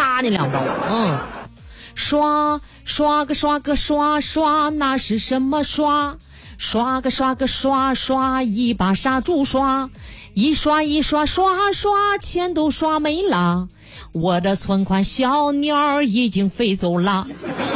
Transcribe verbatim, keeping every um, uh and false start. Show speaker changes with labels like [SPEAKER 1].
[SPEAKER 1] 啪那两刀，嗯，刷刷个刷个刷刷，那是什么刷？刷个刷个刷刷，一把杀猪刷，一刷一刷刷刷，钱都刷没了，我的存款小鸟已经飞走了。